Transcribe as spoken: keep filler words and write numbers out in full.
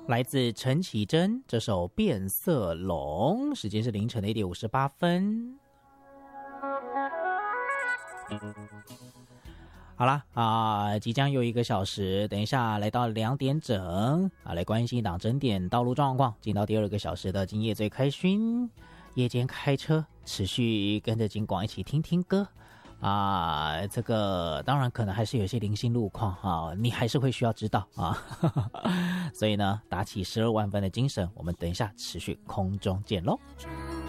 来自陈绮贞这首《变色龙》，时间是凌晨的一点五十八分。好啦啊，即将又一个小时，等一下来到两点整啊，来关心一档整点道路状况，进到第二个小时的今夜最开勋，夜间开车持续跟着金广一起听听歌。啊，这个当然可能还是有些零星路况啊，你还是会需要知道啊，所以呢，打起十二万分的精神，我们等一下持续空中见喽。